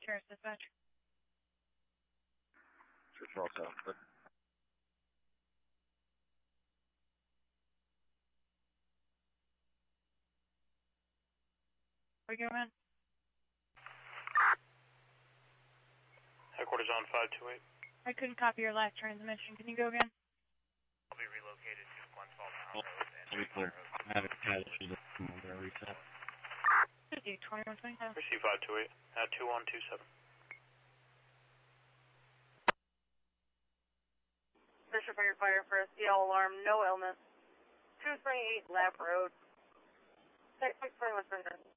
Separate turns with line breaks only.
Cheers, dispatch.
Sure, Charles South, but
Where you going?
Headquarters on 528.
I couldn't copy your last transmission. Can you go again?
I'll be relocated to Glensfall Town Road and
I'll be clear. I have a casualty that's going to reset.
2127.
Receive 528 at 2127.
Bishop Fire for a CL alarm, no illness. 228 Lab Road. 621 Center.